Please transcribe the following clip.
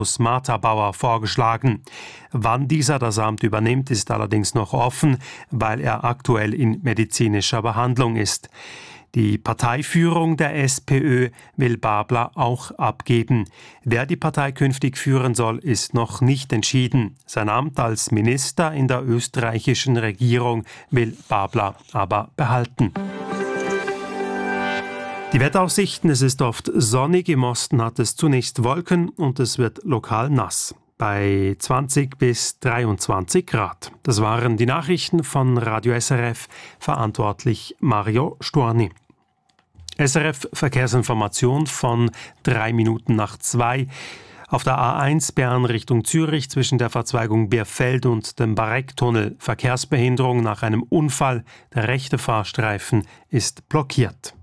Martha Bauer vorgeschlagen. Wann dieser das Amt übernimmt, ist allerdings noch offen, weil er aktuell in medizinischer Behandlung ist. Die Parteiführung der SPÖ will Babler auch abgeben. Wer die Partei künftig führen soll, ist noch nicht entschieden. Sein Amt als Minister in der österreichischen Regierung will Babler aber behalten. Die Wetteraussichten: Es ist oft sonnig, im Osten hat es zunächst Wolken und es wird lokal nass. Bei 20 bis 23 Grad. Das waren die Nachrichten von Radio SRF, verantwortlich Mario Storni. SRF Verkehrsinformation von 2:03. Auf der A1 Bern Richtung Zürich zwischen der Verzweigung Bierfeld und dem Barecktunnel Verkehrsbehinderung nach einem Unfall. Der rechte Fahrstreifen ist blockiert.